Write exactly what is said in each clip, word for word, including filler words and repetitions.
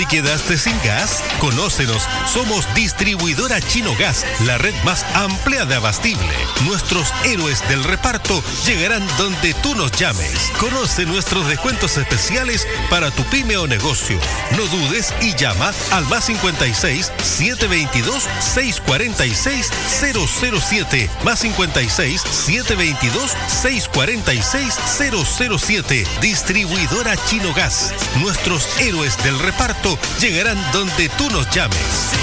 ¿Te quedaste sin gas? Conócenos, somos Distribuidora Chino Gas, la red más amplia de abastible. Nuestros héroes del reparto llegarán donde tú nos llames. Conoce nuestros descuentos especiales para tu pyme o negocio. No dudes y llama al más cincuenta y seis, setecientos veintidós, seiscientos cuarenta y seis, cero cero siete, más cincuenta y seis, setecientos veintidós, seiscientos cuarenta y seis, cero cero siete. Distribuidora Chino Gas. Nuestros héroes del reparto llegarán donde tú nos llames.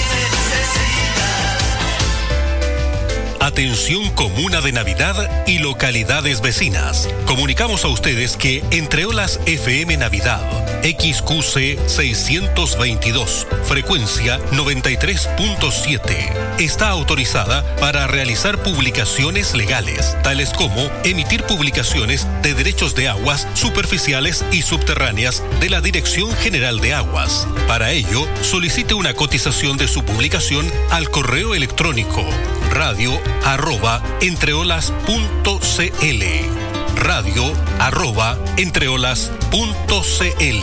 Atención Comuna de Navidad y localidades vecinas. Comunicamos a ustedes que Entreolas F M Navidad, X Q C seiscientos veintidós, frecuencia noventa y tres punto siete, está autorizada para realizar publicaciones legales, tales como emitir publicaciones de derechos de aguas superficiales y subterráneas de la Dirección General de Aguas. Para ello, solicite una cotización de su publicación al correo electrónico radio arroba entreolas punto cl, radio arroba entreolas punto cl.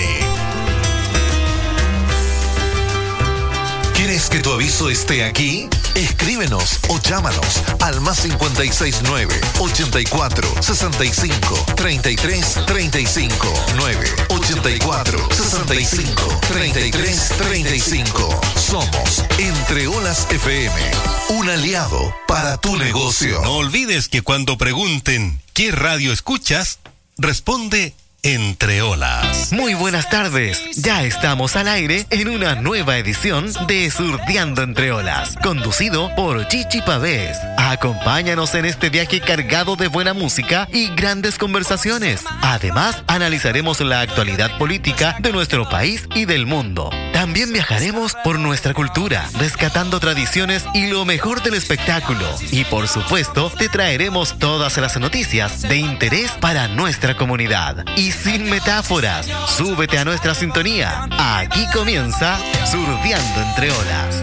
¿Quieres que tu aviso esté aquí? Escríbenos o llámanos al más cincuenta y seis nueve, ochenta y cuatro, sesenta y cinco, treinta y tres, treinta y cinco, nueve, ochenta y cuatro, sesenta y cinco, treinta y tres, treinta y cinco. Somos Entreolas F M, un aliado para tu negocio. No olvides que cuando pregunten ¿qué radio escuchas?, responde Entreolas. Muy buenas tardes. Ya estamos al aire en una nueva edición de Surdeando Entre Olas, conducido por Chichi Pavés. Acompáñanos en este viaje cargado de buena música y grandes conversaciones. Además, analizaremos la actualidad política de nuestro país y del mundo. También viajaremos por nuestra cultura, rescatando tradiciones y lo mejor del espectáculo. Y por supuesto, te traeremos todas las noticias de interés para nuestra comunidad. Y sin metáforas, súbete a nuestra sintonía. Aquí comienza Surdeando Entre Olas.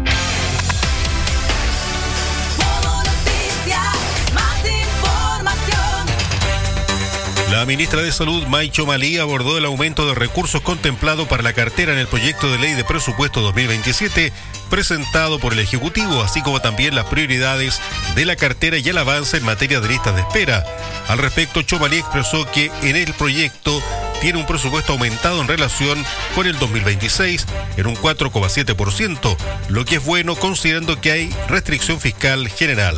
La ministra de Salud, Maicho Malí, abordó el aumento de recursos contemplado para la cartera en el proyecto de ley de presupuesto dos mil veintisiete presentado por el Ejecutivo, así como también las prioridades de la cartera y el avance en materia de listas de espera. Al respecto, Chomalí expresó que en el proyecto tiene un presupuesto aumentado en relación con el dos mil veintiséis en un cuatro coma siete por ciento, lo que es bueno considerando que hay restricción fiscal general.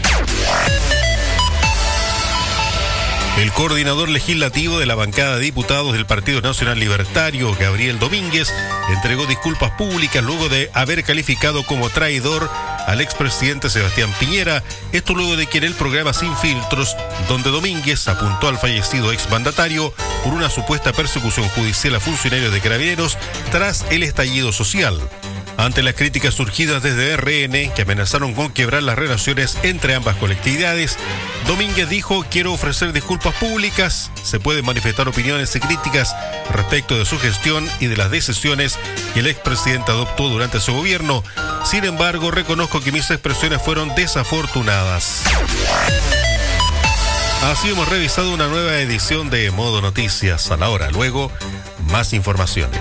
El coordinador legislativo de la bancada de diputados del Partido Nacional Libertario, Gabriel Domínguez, entregó disculpas públicas luego de haber calificado como traidor al expresidente Sebastián Piñera. Esto luego de que en el programa Sin Filtros, donde Domínguez apuntó al fallecido exmandatario por una supuesta persecución judicial a funcionarios de Carabineros tras el estallido social. Ante las críticas surgidas desde R N, que amenazaron con quebrar las relaciones entre ambas colectividades, Domínguez dijo: quiero ofrecer disculpas públicas, se pueden manifestar opiniones y críticas respecto de su gestión y de las decisiones que el expresidente adoptó durante su gobierno. Sin embargo, reconozco que mis expresiones fueron desafortunadas. Así hemos revisado una nueva edición de Modo Noticias. A la hora, luego, más informaciones.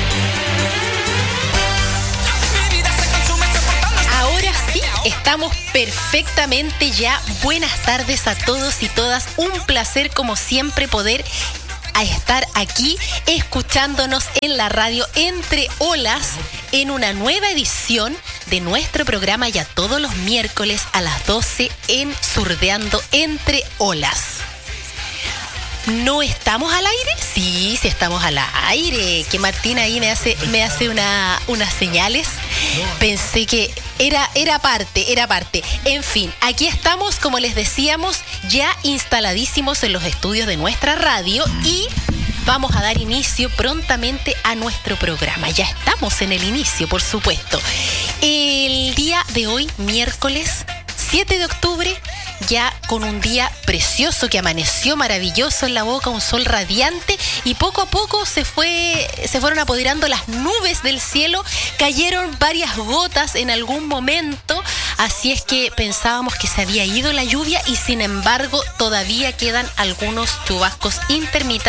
Estamos perfectamente ya. Buenas tardes a todos y todas. Un placer, como siempre, poder estar aquí escuchándonos en la radio Entre Olas en una nueva edición de nuestro programa, ya todos los miércoles a las doce en Surdeando Entre Olas. ¿No estamos al aire? Sí, sí estamos al aire. Que Martín ahí me hace, me hace una, unas señales. Pensé que era, era parte, era parte. En fin, aquí estamos, como les decíamos, ya instaladísimos en los estudios de nuestra radio y vamos a dar inicio prontamente a nuestro programa. Ya estamos en el inicio, por supuesto. El día de hoy, miércoles siete de octubre, ya con un día precioso que amaneció maravilloso en La Boca, un sol radiante, y poco a poco se fue, se fueron apoderando las nubes del cielo, cayeron varias gotas en algún momento, así es que pensábamos que se había ido la lluvia y sin embargo todavía quedan algunos chubascos intermitan,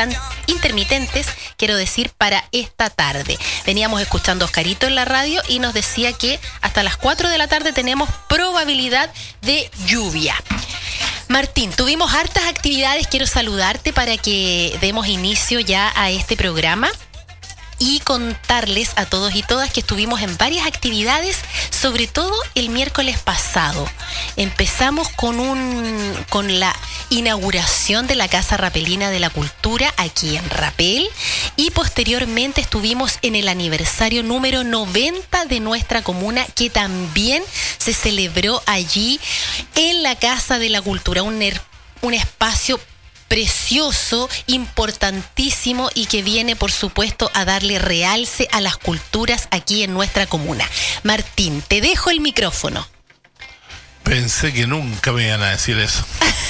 intermitentes, quiero decir, para esta tarde. Veníamos escuchando a Oscarito en la radio y nos decía que hasta las cuatro de la tarde tenemos probabilidad de lluvia. Martín, tuvimos hartas actividades, quiero saludarte para que demos inicio ya a este programa y contarles a todos y todas que estuvimos en varias actividades, sobre todo el miércoles pasado. Empezamos con un con la inauguración de la Casa Rapelina de la Cultura aquí en Rapel y posteriormente estuvimos en el aniversario número noventa de nuestra comuna, que también se celebró allí en la Casa de la Cultura, un, un espacio precioso, importantísimo y que viene, por supuesto, a darle realce a las culturas aquí en nuestra comuna. Martín, te dejo el micrófono. Pensé que nunca me iban a decir eso.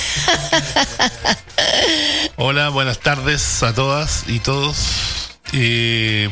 Hola, buenas tardes a todas y todos. Eh,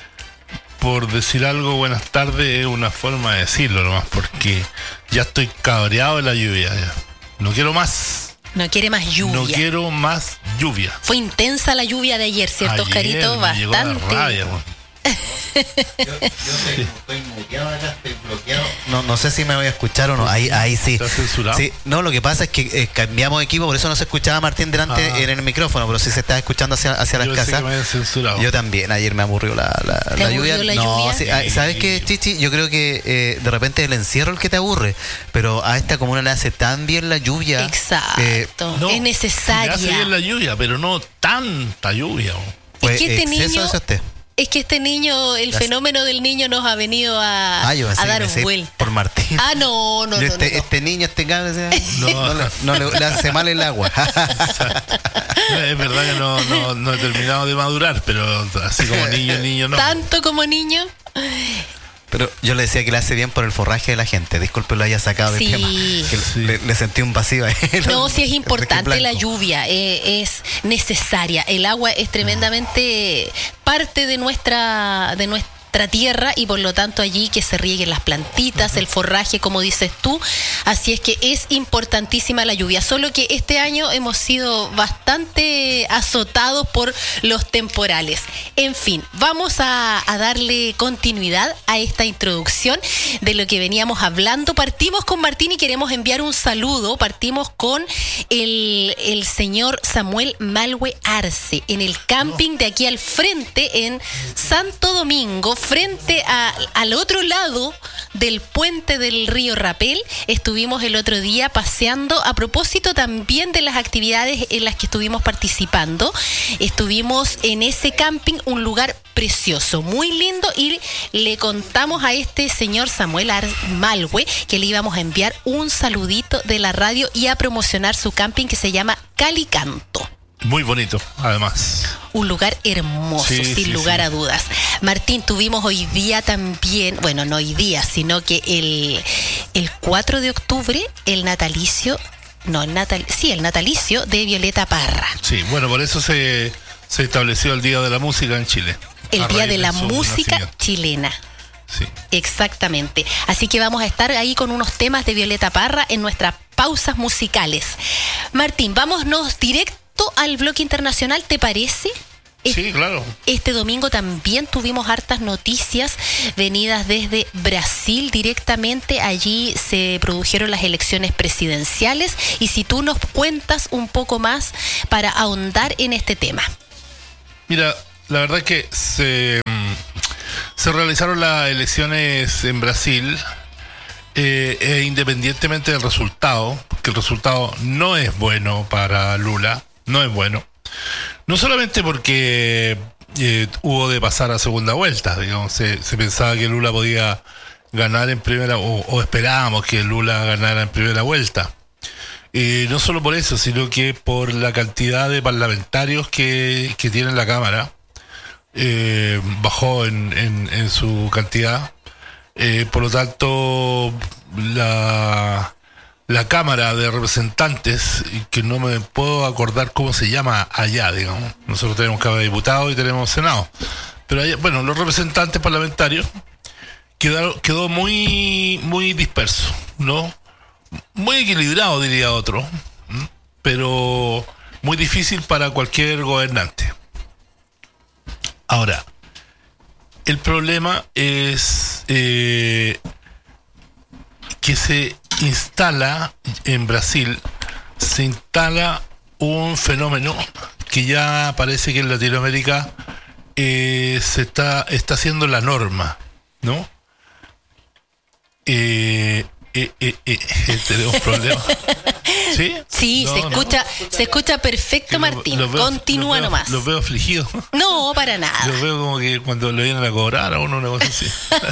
por decir algo, buenas tardes es una forma de decirlo nomás, porque ya estoy cabreado de la lluvia. Ya. No quiero más. No quiere más lluvia. No quiero más lluvia. Fue intensa la lluvia de ayer, ¿cierto, Oscarito? Me Bastante. llegó la rabia, yo, yo te, estoy muteado acá, estoy bloqueado. No, no sé si me voy a escuchar o no. Ahí, ahí sí. ¿Estás censurado? Sí. No, lo que pasa es que eh, cambiamos de equipo, por eso no se escuchaba a Martín delante ah. en el micrófono, pero sí se estaba escuchando hacia, hacia las casas. Que me censurado. Yo también, ayer me aburrió la, la, ¿Te la aburrió lluvia. la no, lluvia? Sí, ¿sabes qué, Chichi? Yo creo que eh, de repente el encierro el que te aburre, pero a esta comuna le hace tan bien la lluvia. Exacto. Eh, no, es necesaria. Le hace bien la lluvia, pero no tanta lluvia. pues, es que este exceso niño... hace usted. Es que este niño, el Las... fenómeno del niño nos ha venido a, ah, yo a dar vuelta. Por Martín. Ah, no, no, no, este, no, no. este niño, este cabrón, no, no, no, no le, le hace mal el agua. Es verdad que no, no, no he terminado de madurar, pero así como niño, niño no. ¿Tanto como niño? Pero yo le decía que le hace bien por el forraje de la gente. Disculpe lo haya sacado del Sí. tema. Que Sí. le, le sentí un vacío ahí. No, sí es importante la blanco. lluvia, eh, es necesaria. El agua es tremendamente parte de nuestra, de nuestra tierra y por lo tanto allí que se rieguen las plantitas, el forraje, como dices tú. Así es que es importantísima la lluvia. Solo que este año hemos sido bastante azotados por los temporales. En fin, vamos a, a darle continuidad a esta introducción de lo que veníamos hablando. Partimos con Martín y queremos enviar un saludo. Partimos con el, el señor Samuel Malhue Arce en el camping de aquí al frente en Santo Domingo, frente a, al otro lado del puente del río Rapel. Estuvimos el otro día paseando a propósito también de las actividades en las que estuvimos participando. Estuvimos en ese camping, un lugar precioso, muy lindo, y le contamos a este señor Samuel Ar- Malhue que le íbamos a enviar un saludito de la radio y a promocionar su camping que se llama Calicanto. Muy bonito, además. Un lugar hermoso, Sí, sin sí, lugar sí. a dudas. Martín, tuvimos hoy día también, bueno, no hoy día, sino que el, el cuatro de octubre, el natalicio, no, el natal, sí, el natalicio de Violeta Parra. Sí, bueno, por eso se, se estableció el Día de la Música en Chile. El a Día raíz de la su Música nacimiento. Chilena. Sí. Exactamente. Así que vamos a estar ahí con unos temas de Violeta Parra en nuestras pausas musicales. Martín, vámonos directo al bloque internacional, ¿te parece? Sí, claro. Este domingo también tuvimos hartas noticias venidas desde Brasil directamente. Allí se produjeron las elecciones presidenciales y si tú nos cuentas un poco más para ahondar en este tema. Mira, la verdad es que se, se realizaron las elecciones en Brasil eh, e independientemente del resultado, que el resultado no es bueno para Lula, no es bueno. No solamente porque eh, hubo de pasar a segunda vuelta, digamos, se, se pensaba que Lula podía ganar en primera, o, o esperábamos que Lula ganara en primera vuelta. Eh, no solo por eso, sino que por la cantidad de parlamentarios que, que tiene la Cámara, eh, bajó en, en, en su cantidad. Eh, por lo tanto, la... la Cámara de Representantes, que no me puedo acordar cómo se llama allá, digamos. Nosotros tenemos Cámara de Diputados y tenemos Senado. Pero allá, bueno, los representantes parlamentarios quedaron, quedó muy, muy disperso, ¿no? Muy equilibrado, diría otro, ¿m? Pero muy difícil para cualquier gobernante. Ahora, el problema es eh, que se instala en Brasil, se instala un fenómeno que ya parece que en Latinoamérica eh, se está, está haciendo la norma, ¿no? Eh, eh, eh, eh, eh, tenemos problemas. ¿Sí? Sí, no, se escucha, no. se escucha perfecto, Lo, Martín. lo veo, Continúa lo veo, nomás. Los veo afligidos. No, para nada. Los veo como que cuando le vienen a cobrar a uno una cosa así.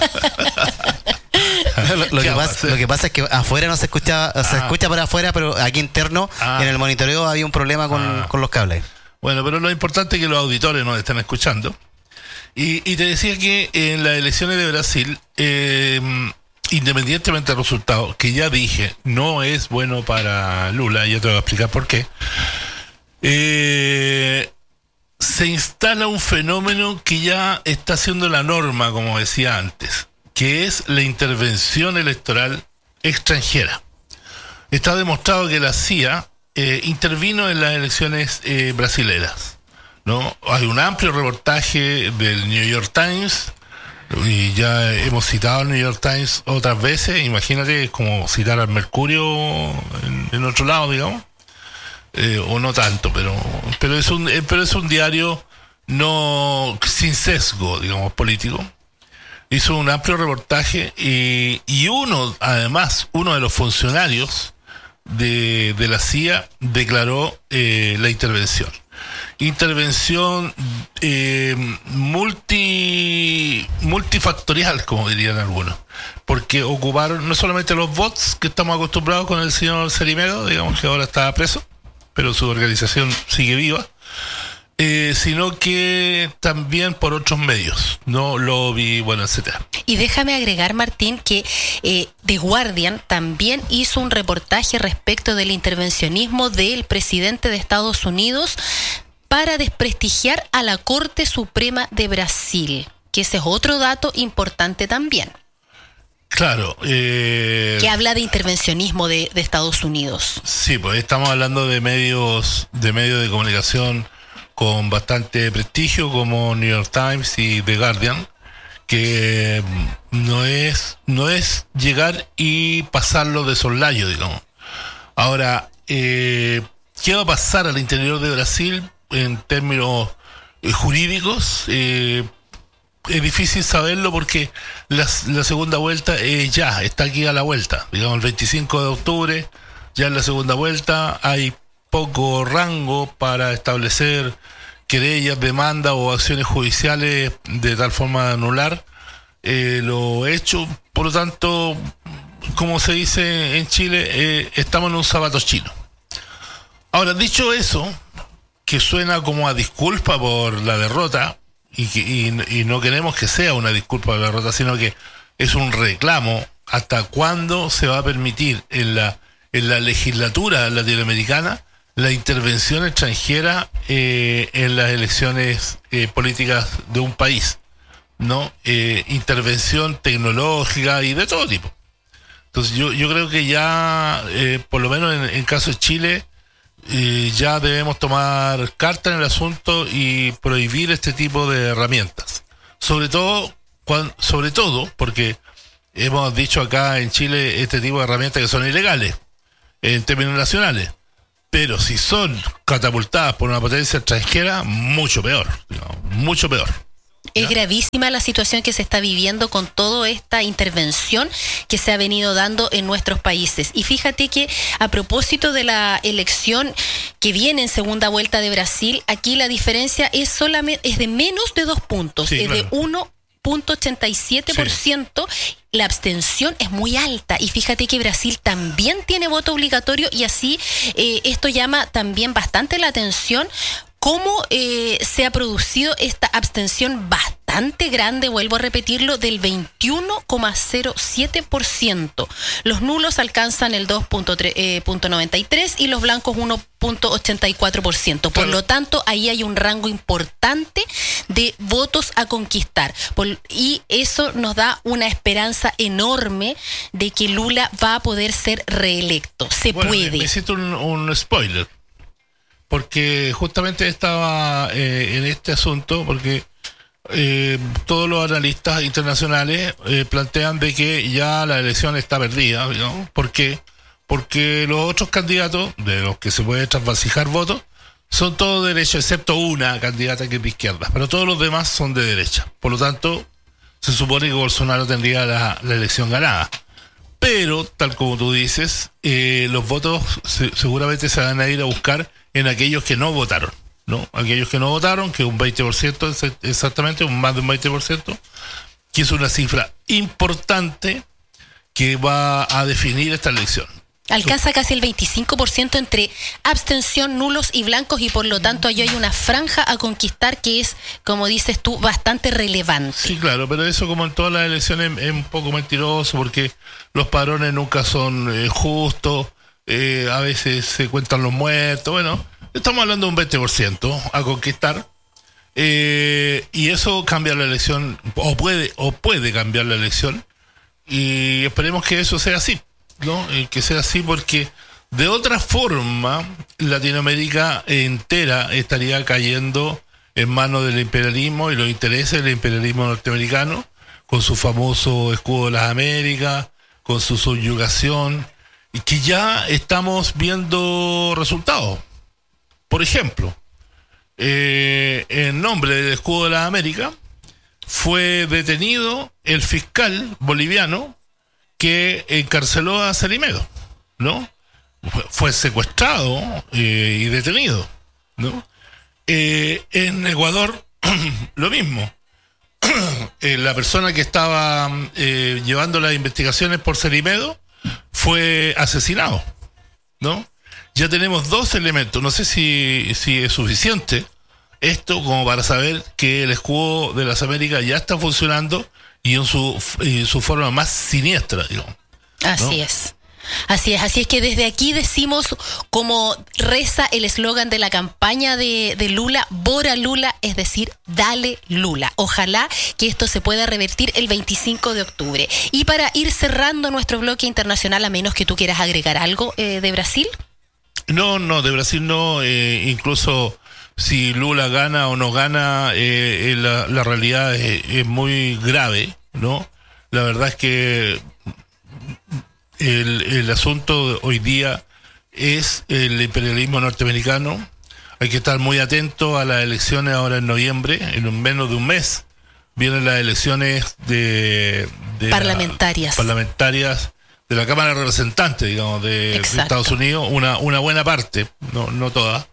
lo, lo, que pasa, lo que pasa es que afuera no se escucha, ah. se escucha para afuera, pero aquí interno, ah. en el monitoreo había un problema con, ah. con los cables. Bueno, pero lo importante es que los auditores nos están escuchando. Y, y te decía que en las elecciones de Brasil, eh, independientemente del resultado, que ya dije, no es bueno para Lula, ya te voy a explicar por qué, eh, se instala un fenómeno que ya está siendo la norma, como decía antes, que es la intervención electoral extranjera. Está demostrado que la C I A eh, intervino en las elecciones eh, brasileras, ¿no? Hay un amplio reportaje del New York Times, y ya hemos citado al New York Times otras veces. Imagínate, es como citar al Mercurio en, en otro lado, digamos, eh, o no tanto, pero pero es un eh, pero es un diario no sin sesgo, digamos, político. Hizo un amplio reportaje y, y uno, además, uno de los funcionarios de, de la C I A declaró eh, la intervención. Intervención eh, multi multifactorial, como dirían algunos, porque ocuparon no solamente los bots que estamos acostumbrados con el señor Cerimero, digamos que ahora está preso, pero su organización sigue viva, eh, sino que también por otros medios, no lobby, bueno, etcétera. Y déjame agregar, Martín, que eh, The Guardian también hizo un reportaje respecto del intervencionismo del presidente de Estados Unidos para desprestigiar a la Corte Suprema de Brasil, que ese es otro dato importante también. Claro. Eh, que habla de intervencionismo de, de Estados Unidos. Sí, pues estamos hablando de medios, de medios de comunicación con bastante prestigio, como New York Times y The Guardian, que no es, no es llegar y pasarlo de soslayo, digamos. Ahora, eh, ¿qué va a pasar al interior de Brasil en términos eh, jurídicos? Eh, es difícil saberlo porque la, la segunda vuelta eh, ya está aquí a la vuelta, digamos el veinticinco de octubre, ya en la segunda vuelta hay poco rango para establecer querellas, demandas o acciones judiciales de tal forma de anular eh, lo hecho. Por lo tanto, como se dice en Chile, eh, estamos en un zapato chino. Ahora, dicho eso, que suena como a disculpa por la derrota, y, que, y, y no queremos que sea una disculpa por la derrota, sino que es un reclamo. ¿Hasta cuándo se va a permitir en la, en la legislatura latinoamericana la intervención extranjera eh, en las elecciones eh, políticas de un país? ¿No? Eh, intervención tecnológica y de todo tipo. Entonces yo, yo creo que ya, eh, por lo menos en el caso de Chile, eh, ya debemos tomar carta en el asunto y prohibir este tipo de herramientas. Sobre todo, cuando, sobre todo porque hemos dicho acá en Chile este tipo de herramientas que son ilegales en términos nacionales, pero si son catapultadas por una potencia extranjera, mucho peor, digamos, mucho peor. Es gravísima la situación que se está viviendo con toda esta intervención que se ha venido dando en nuestros países. Y fíjate que a propósito de la elección que viene en segunda vuelta de Brasil, aquí la diferencia es solamente es de menos de dos puntos, sí, es claro. de uno punto ochenta y siete por ciento. Sí. La abstención es muy alta y fíjate que Brasil también tiene voto obligatorio y así eh, esto llama también bastante la atención. ¿Cómo eh, se ha producido esta abstención bastante grande, vuelvo a repetirlo, del veintiuno coma cero siete por ciento? Los nulos alcanzan el dos punto noventa y tres y los blancos uno punto ochenta y cuatro por ciento. Por lo tanto, ahí hay un rango importante de votos a conquistar. Por, y eso nos da una esperanza enorme de que Lula va a poder ser reelecto. Se bueno, puede. Me, me hiciste un, un spoiler. Porque justamente estaba eh, en este asunto, porque eh, todos los analistas internacionales eh, plantean de que ya la elección está perdida, ¿no? ¿Por qué? Porque los otros candidatos, de los que se puede trasvasijar votos, son todos de derecha, excepto una candidata que es de izquierda, pero todos los demás son de derecha. Por lo tanto, se supone que Bolsonaro tendría la, la elección ganada. Pero, tal como tú dices, eh, los votos se, seguramente se van a ir a buscar en aquellos que no votaron, ¿no? Aquellos que no votaron, que un veinte por ciento exactamente, un más de un veinte por ciento, que es una cifra importante que va a definir esta elección. Alcanza casi el veinticinco por ciento entre abstención, nulos y blancos, y por lo tanto ahí hay una franja a conquistar que es, como dices tú, bastante relevante. Sí, claro, pero eso, como en todas las elecciones, es un poco mentiroso porque los padrones nunca son eh, justos, eh, a veces se cuentan los muertos. Bueno, estamos hablando de un veinte por ciento a conquistar, eh, y eso cambia la elección, o puede, o puede cambiar la elección, y esperemos que eso sea así, ¿no? Eh, que sea así, porque de otra forma Latinoamérica entera estaría cayendo en manos del imperialismo y los intereses del imperialismo norteamericano, con su famoso escudo de las Américas, con su subyugación, y que ya estamos viendo resultados. Por ejemplo, eh, en nombre del escudo de las Américas fue detenido el fiscal boliviano que encarceló a Cerimedo, ¿no? Fue secuestrado eh, y detenido, ¿no? Eh, en Ecuador, lo mismo. eh, la persona que estaba eh, llevando las investigaciones por Cerimedo fue asesinado, ¿no? Ya tenemos dos elementos. No sé si, si es suficiente esto como para saber que el escudo de las Américas ya está funcionando y en su, en su forma más siniestra, digamos, ¿no? Así es. Así es, así es que desde aquí decimos, como reza el eslogan de la campaña de, de Lula, Bora Lula, es decir, dale Lula. Ojalá que esto se pueda revertir el veinticinco de octubre. Y para ir cerrando nuestro bloque internacional, a menos que tú quieras agregar algo eh, de Brasil. No, no, de Brasil no, eh, incluso si Lula gana o no gana, eh, eh, la, la realidad es, es muy grave, ¿no? La verdad es que el, el asunto hoy día es el imperialismo norteamericano. Hay que estar muy atento a las elecciones ahora en noviembre, en menos de un mes. Vienen las elecciones de, de parlamentarias. La, parlamentarias de la Cámara de Representantes, digamos, de, de Estados Unidos, una, una buena parte, no, no toda.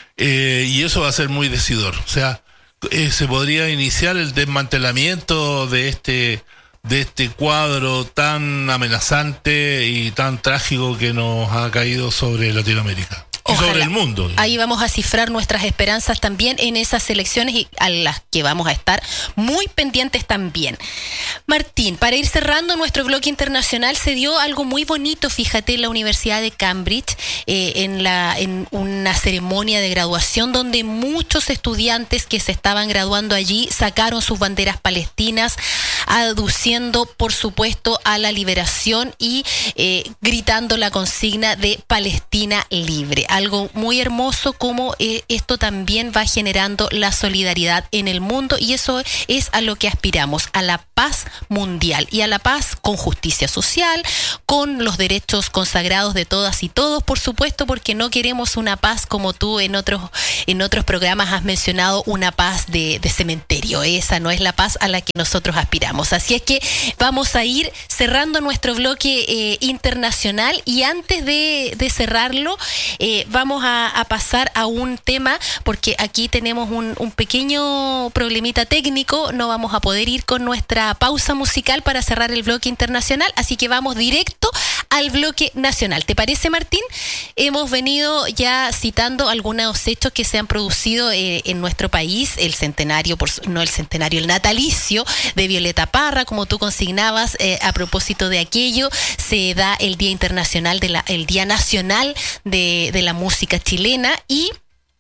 Eh, y eso va a ser muy decidor. O sea, eh, se podría iniciar el desmantelamiento de este de este cuadro tan amenazante y tan trágico que nos ha caído sobre Latinoamérica. Y Ojalá. Sobre el mundo. Ahí vamos a cifrar nuestras esperanzas también en esas elecciones y a las que vamos a estar muy pendientes también. Martín, para ir cerrando nuestro bloque internacional, se dio algo muy bonito, fíjate, en la Universidad de Cambridge, eh, en, la, en una ceremonia de graduación donde muchos estudiantes que se estaban graduando allí sacaron sus banderas palestinas, aduciendo, por supuesto, a la liberación y eh, gritando la consigna de Palestina libre. Algo muy hermoso, como eh, esto también va generando la solidaridad en el mundo, y eso es a lo que aspiramos, a la paz mundial y a la paz con justicia social, con los derechos consagrados de todas y todos, por supuesto, porque no queremos una paz como tú en otros en otros programas has mencionado, una paz de, de cementerio. Esa no es la paz a la que nosotros aspiramos. Así es que vamos a ir cerrando nuestro bloque eh, internacional, y antes de, de cerrarlo eh, vamos a, a pasar a un tema, porque aquí tenemos un, un pequeño problemita técnico, no vamos a poder ir con nuestra pausa musical para cerrar el bloque internacional, así que vamos directo al bloque nacional. ¿Te parece, Martín? Hemos venido ya citando algunos hechos que se han producido eh, en nuestro país, el centenario, por, no el centenario, el natalicio de Violeta Parra, como tú consignabas, eh, a propósito de aquello, se da el Día Internacional, de la, el Día Nacional de, de la Música Chilena, y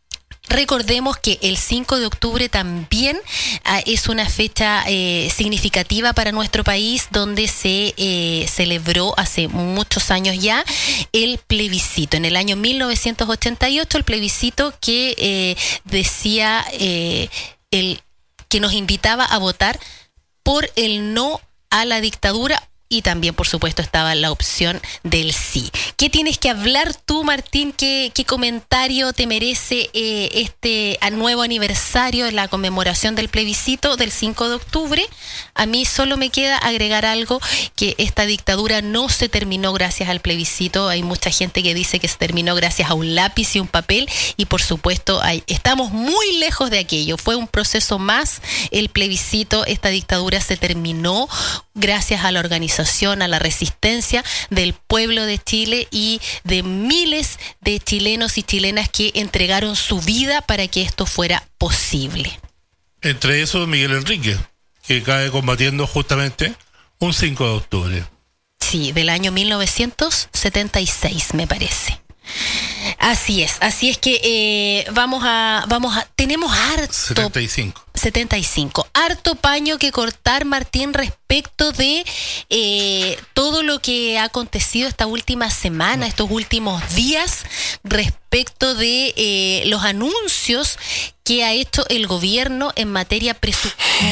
recordemos que el cinco de octubre también uh, es una fecha eh, significativa para nuestro país, donde se eh, celebró hace muchos años ya el plebiscito. En el año mil novecientos ochenta y ocho, el plebiscito que eh, decía eh, el que nos invitaba a votar por el no a la dictadura. Y también, por supuesto, estaba la opción del sí. ¿Qué tienes que hablar tú, Martín? ¿Qué, qué comentario te merece eh, este nuevo aniversario de la conmemoración del plebiscito del cinco de octubre? A mí solo me queda agregar algo, que esta dictadura no se terminó gracias al plebiscito. Hay mucha gente que dice que se terminó gracias a un lápiz y un papel, y por supuesto hay, estamos muy lejos de aquello. Fue un proceso más el plebiscito. Esta dictadura se terminó gracias a la organización, a la resistencia del pueblo de Chile y de miles de chilenos y chilenas que entregaron su vida para que esto fuera posible. Entre esos, Miguel Enrique, que cae combatiendo justamente un cinco de octubre. Sí, del año mil novecientos setenta y seis, me parece. Así es, así es que eh, vamos a, vamos a, tenemos harto. setenta y cinco. setenta y cinco. Harto paño que cortar, Martín, respecto de eh, todo lo que ha acontecido esta última semana, estos últimos días, respecto de eh, los anuncios que ha hecho el gobierno en materia presupuestaria.